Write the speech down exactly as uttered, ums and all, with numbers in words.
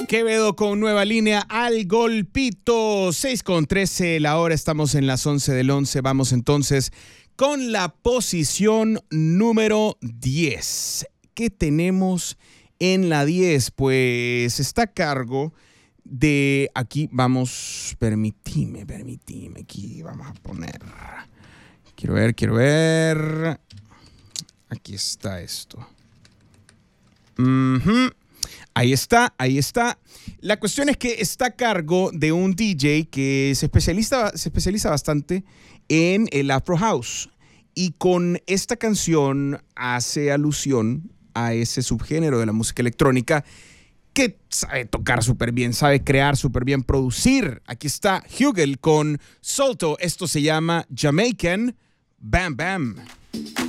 Quevedo con nueva línea al golpito. seis con trece la hora, estamos en las once del once. Vamos entonces con la posición número diez. ¿Qué tenemos en la diez? Pues está a cargo de... Aquí vamos, permitime, permitime, aquí vamos a poner... Quiero ver, quiero ver... Aquí está esto. Uh-huh. Ahí está, ahí está. La cuestión es que está a cargo de un D J que se especializa, se especializa bastante en el Afro House. Y con esta canción hace alusión a ese subgénero de la música electrónica que sabe tocar súper bien, sabe crear súper bien, producir. Aquí está Hugel con Solto. Esto se llama Jamaican Bam Bam.